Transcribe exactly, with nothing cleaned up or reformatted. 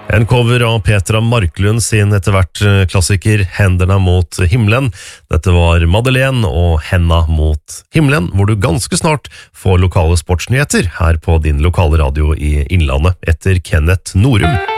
En cover av Petra Marklund sin etter hvert klassiker Hendene mot himmelen. Dette var Madeleine og Henda mot himmelen, hvor du ganske snart får lokale sportsnyheter her på din lokale radio i Innlandet etter Kenneth Norum.